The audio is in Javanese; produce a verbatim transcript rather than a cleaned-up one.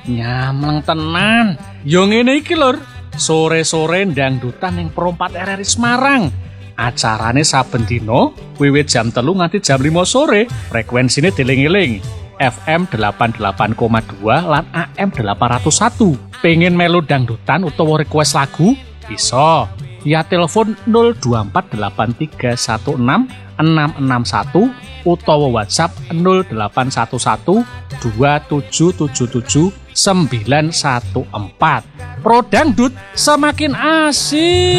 Nyamleng tenan. Yo ngene iki lur, sore-sore dangdutan ning Perompat R R I Semarang. Acarane saben dina wiwit jam telu nganti jam lima sore. Frekuensine dieling-eling F M delapan puluh delapan koma dua lan A M delapan nol satu. Pengen melu dangdutan utawa request lagu? Bisa. Ya telepon nol dua empat delapan tiga satu enam enam enam satu utawa WhatsApp nol delapan satu satu dua tujuh tujuh tujuh sembilan satu empat. Pro Dangdut semakin asik.